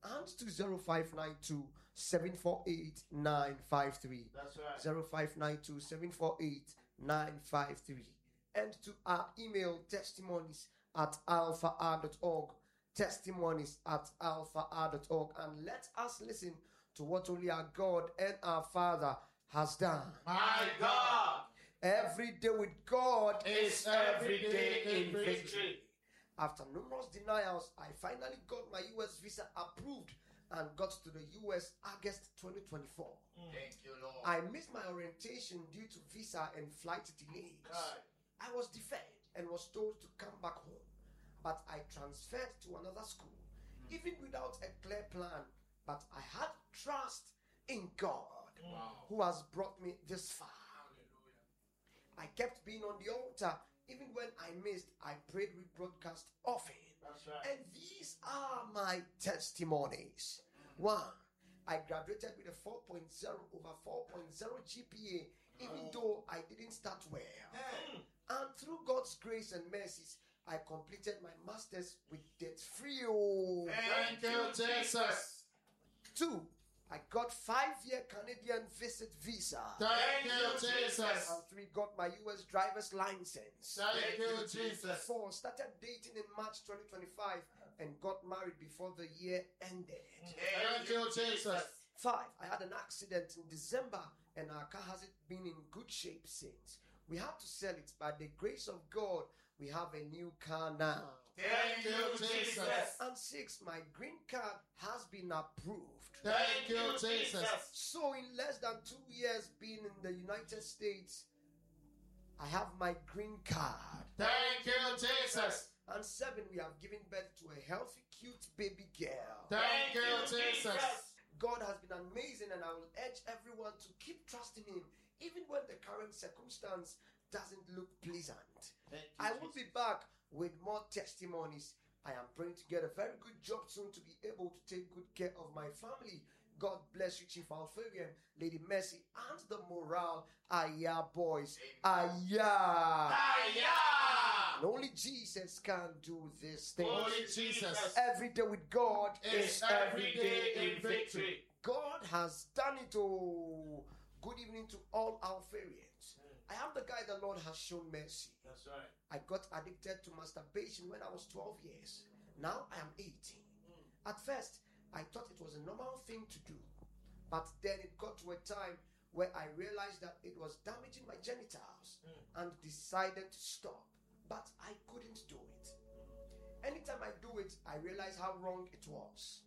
and to 0592 748 953. That's right. 0592 748 953. And to our email, testimonies@alpha.org. Testimonies@alpha.org. And let us listen to what only our God and our Father has done. My God Every day with God is every day in victory. After numerous denials, I finally got my US visa approved and got to the US August 2024. Thank you, Lord. I missed my orientation due to visa and flight delays. God. I was deferred and was told to come back home, but I transferred to another school, even without a clear plan. But I had trust in God, who has brought me this far. I kept being on the altar. Even when I missed, I prayed with broadcast often. That's right. And these are my testimonies. 1. I graduated with a 4.0 over 4.0 GPA, even though I didn't start well. And through God's grace and mercies, I completed my master's with debt-free. Thank you, Jesus. 2. I got 5-year Canadian visit visa. Thank you, Jesus. And 3. Got my US driver's license. Thank you, Jesus. 4. Started dating in March 2025 and got married before the year ended. Thank you, Jesus. 5. I had an accident in December and our car hasn't been in good shape since. We had to sell it. By the grace of God, we have a new car now. Thank you, Jesus. And 6. My green card has been approved. Thank you, Jesus. So in less than 2 years being in the United States, I have my green card. Thank you, Jesus. And 7. We have given birth to a healthy, cute baby girl. Thank you, Jesus. God has been amazing, and I will urge everyone to keep trusting Him, even when the current circumstance doesn't look pleasant. I will be back with more testimonies. I am praying to get a very good job soon to be able to take good care of my family. God bless you, Chief Alfarian, Lady Mercy, and the Morale Aya boys. Aya! And only Jesus can do this thing. Only Jesus. Every day with God is every day in victory. God has done it. Oh, good evening to all Alfarians. I am the guy the Lord has shown mercy. That's right. I got addicted to masturbation when I was 12 years. Now I am 18. At first, I thought it was a normal thing to do. But then it got to a time where I realized that it was damaging my genitals and decided to stop. But I couldn't do it. Anytime I do it, I realize how wrong it was.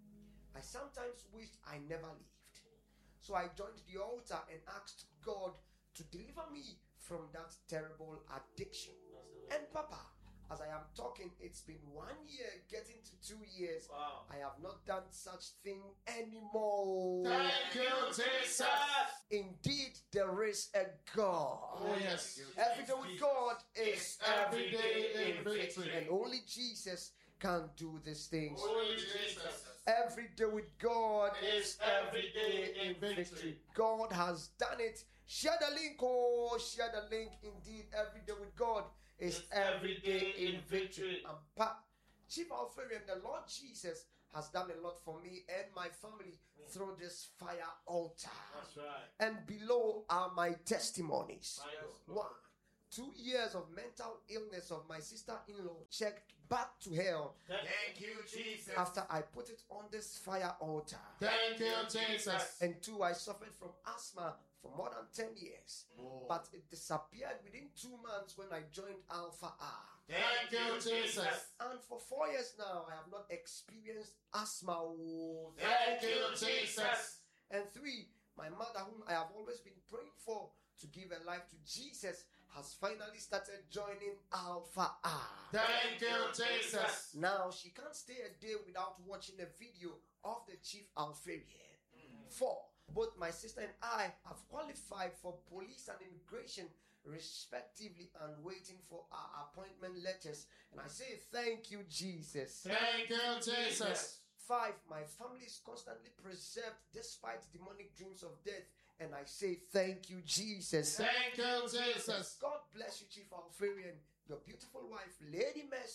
I sometimes wished I never lived. So I joined the altar and asked God to deliver me from that terrible addiction. And Papa, as I am talking, it's been 1 year getting to 2 years. Wow. I have not done such thing anymore. Thank you, Jesus. Indeed, there is a God. Oh, yes. Every day with God is every day in victory. And only Jesus can do these things. Only Jesus. Every day with God is every day in victory. God has done it. Share the link. Oh, share the link. Indeed, every day with God is every day in victory. And Chief Alfarian, the Lord Jesus has done a lot for me and my family through this fire altar. That's right. And below are my testimonies. Yes. 1, 2 years of mental illness of my sister-in-law checked back to hell Thank you, Jesus. after I put it on this fire altar. Thank you, Jesus. And 2, I suffered from asthma for more than 10 years. But it disappeared within 2 months when I joined Alpha R. Thank you, Jesus. And for 4 years now, I have not experienced asthma. Oh, Thank you, Jesus. And 3, my mother, whom I have always been praying for to give her life to Jesus, has finally started joining Alpha R. Thank you, Jesus. Now, she can't stay a day without watching a video of the Chief Alfarian. 4, both my sister and I have qualified for police and immigration respectively and waiting for our appointment letters. And I say thank you, Jesus. Thank you, Jesus. 5, my family is constantly preserved despite demonic dreams of death. And I say thank you, Jesus. Thank you, Jesus. God bless you, Chief Alfarian, your beautiful wife, Lady Mercy,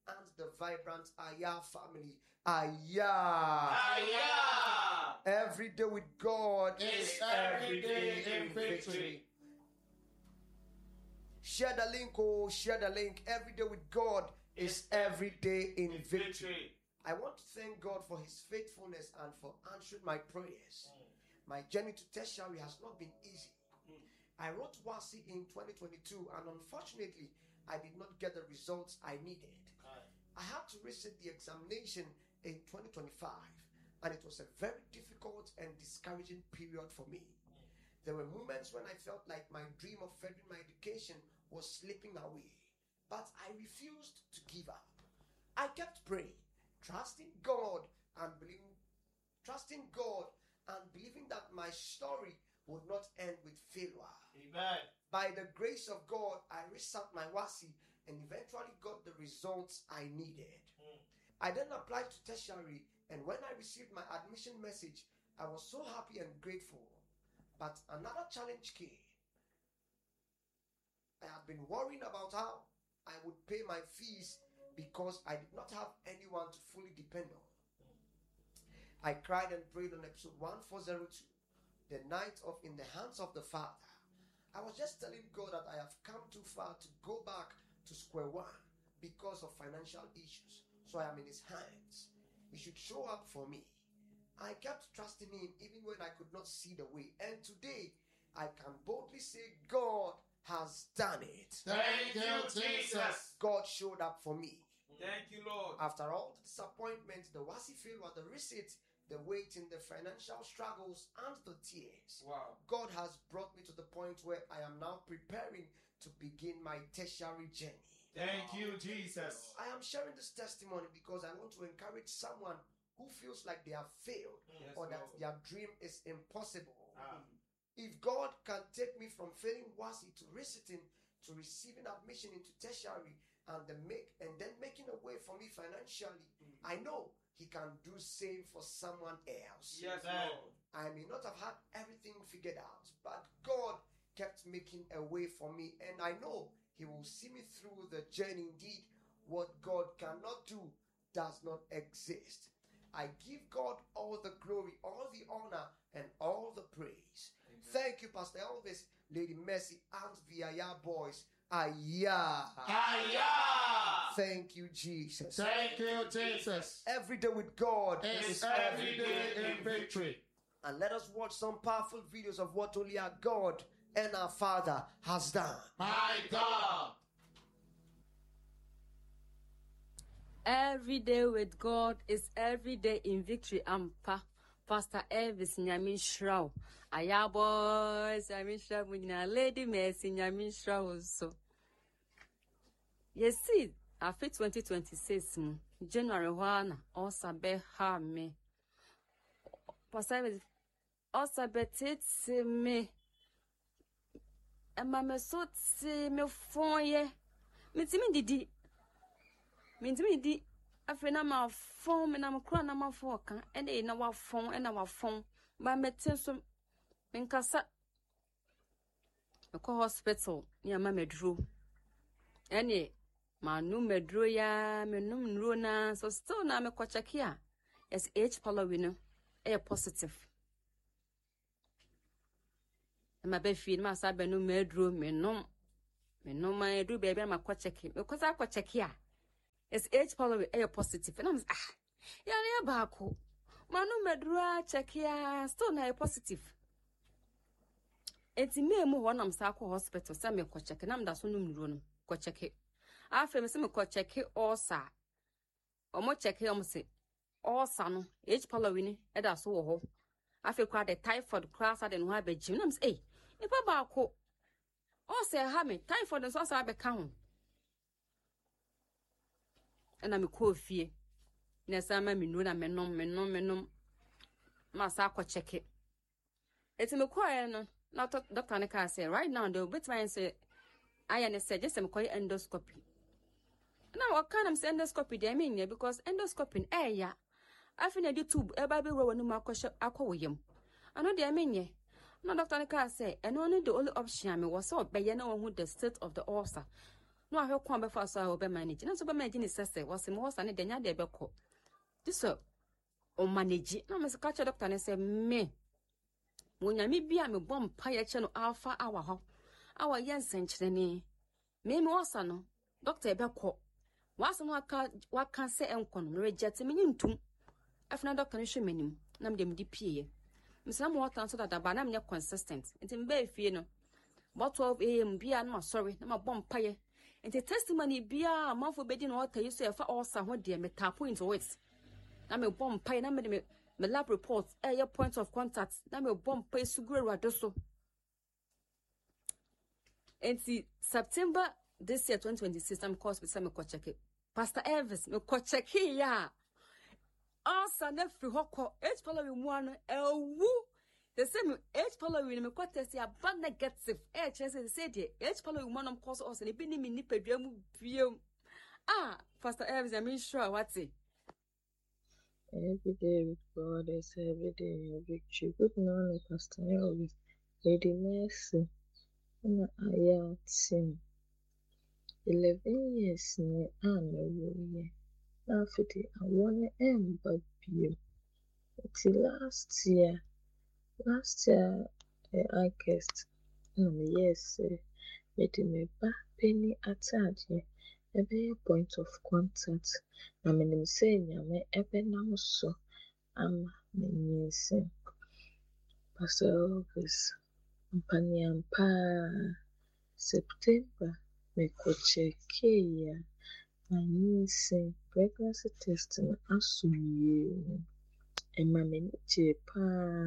and the vibrant Aya family. Aya. Every day with God Is every day in victory. Share the link, oh, share the link. Every day with God is every day in victory. I want to thank God for his faithfulness and for answering my prayers. My journey to tertiary has not been easy. I wrote WASI in 2022 and unfortunately, I did not get the results I needed. I had to resit the examination in 2025 and it was a very difficult and discouraging period for me. There were moments when I felt like my dream of furthering my education was slipping away, but I refused to give up. I kept praying, trusting God and believing that my story would not end with failure. Amen. By the grace of God, I resat my WASI and eventually got the results I needed. I then applied to tertiary, and when I received my admission message, I was so happy and grateful. But another challenge came. I had been worrying about how I would pay my fees because I did not have anyone to fully depend on. I cried and prayed on episode 1402, the night of In the Hands of the Father. I was just telling God that I have come too far to go back to square one because of financial issues. So I am in his hands. He should show up for me. I kept trusting him even when I could not see the way. And today, I can boldly say God has done it. Thank you, Jesus. God showed up for me. Thank you, Lord. After all the disappointment, the WASI failure, the receipt, the waiting, the financial struggles, and the tears, Wow. God has brought me to the point where I am now preparing to begin my tertiary journey. Thank you, Jesus. I am sharing this testimony because I want to encourage someone who feels like they have failed Yes, or that Lord. their dream is impossible. If God can take me from failing WASI to resitting to receiving admission into tertiary and then making a way for me financially, I know he can do same for someone else. Yes, Amen. Lord. I may not have had everything figured out, but God kept making a way for me, and I know he will see me through the journey. Indeed, what God cannot do does not exist. I give God all the glory, all the honor, and all the praise. Thank you, Pastor Elvis, Lady Mercy, and VIA boys. Aya. Thank you, Jesus. Thank you, Jesus. Every day with God Is every day in victory. And let us watch some powerful videos of what only our God and our Father has done. My God. Every day with God is every day in victory. I'm Pastor Elvis Nyamin Shrao. Aya boys, Nyamin Shrao, Lady Mercy, Nyamin Shrao also. Yes, see, after 2026, January 1, also be me. Pastor Elvis, also be me. And my so me phone ye. Me didi. Mentimi di afena ma phone me na mo kra na ma phone kan ene na wa phone ena wa phone ba mete so menkasa ko hospital ni ama medro ene ma nu medro ya menum nro na so still na me ko check ya SH pylori no e positive ma be fi ma sa be no medro menum ma edu be be ma ko check me ko sa ko check ya SH pylori a positive. And I'm yeah, bako. Manu medra check ya still na positive. Enti me mu ho nam sa ko hospital sa me ko check nam da so num nuro no ko check. Afa me se me ko check ulcer. Omo check ya mo se ulcer no H pylori ni e da so wo ho. Afa kwa the typhoid class ade no ha be jim nam se eh nipa bako. Ulcer ha me typhoid so sa be ka ho. And I'm a coffee. Nesama minuna menom. Masa ko check it. It's me quiet no. Now Dr. Nika say right now they'll be trying say I said just some quiet endoscopy. Now what kind of endoscopy they mean yeah because endoscopy ya. I feel the tube e baby row no makoshe akoyem. I know they mean yeah. Now Dr. Nika say and only the only option me was so be na who the state of the ulcer. No, I hope come before so I will be managing. And so by managing is was more than a denya de beko. This so o manage. No, Mr. Catcher doctor and say me. When you be a me bomb pie channel alpha hour ho. Our young century. Me was no. Doctor Beko. Was no what can say uncon reject me into. After doctor issue menu. Nam dem DPA. Miss Sam water answer that the banam near consistent. It's in bay no. About 12 a.m. Be no sorry. No bomb pie. And the testimony be a month for bedding water you say for all some dear me tap into it. Na me bomb pie na me lab reports your point of contact na me bomb pie sugure radoso. And see September this year 2026 I'm course with some check it. Pastor Elvis me ko check ya. Asa na free hoko each following one woo. The same age following me ko test ya bad negative chance say there age following one course also be ni me nipadua mu biem. Pastor Elvis I mean sure what's it. Every day with God is every day in your victory. Good morning, Pastor Elvis. Lady Mercy. And I team. 11 years near Anna. After I want to end but you. Till last year, I guessed. Yes, made me back penny attached. Ebe point of contact. Na menim say nyame ebe nam so ama menyese. Pastor Elvis mpanyampa September me ko check ya menyese pregnancy test na asumye. Ema menije pa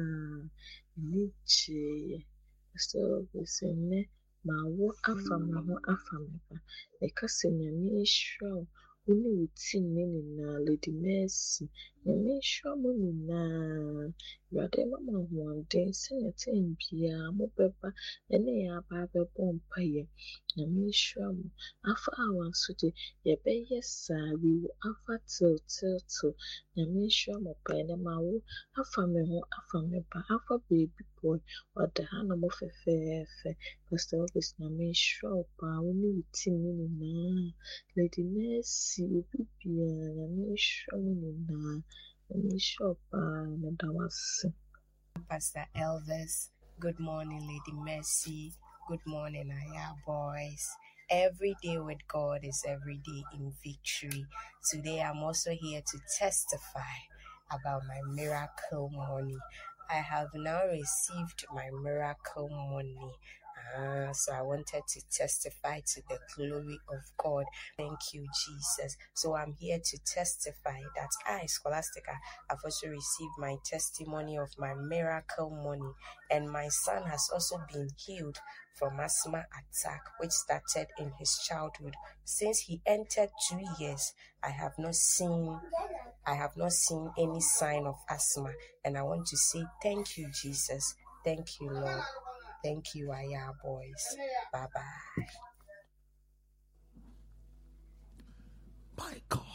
menije. Pastor Elvis ne ma wo afama ho afama ba e kase nyame ehwa uni utin nini na Lady Mercy nyame ehwa mo ni na rade mama huande senete mbia mo beba ene ya ba bebo mpaye nyame ehwa mo afa awan so de ye be yesa we will afa till nyame ehwa mo pa ene ma wo afa me ho afa me ba afa baby boy oda hana mo fefefe. Pastor Elvis nyame ehwa pa uni utin nini na Lady Mercy ubibia nyame ehwa mo ni na nyame ehwa pa medawase. Pastor Elvis, good morning, Lady Mercy. Good morning, Aya boys. Every day with God is every day in victory. Today I'm also here to testify about my miracle money. I have now received my miracle money. So I wanted to testify to the glory of God. Thank you, Jesus. So I'm here to testify that I, Scholastica, have also received my testimony of my miracle money. And my son has also been healed from asthma attack, which started in his childhood. Since he entered 2 years, I have not seen any sign of asthma. And I want to say thank you, Jesus. Thank you, Lord. Thank you, Aya boys. Bye-bye. My God.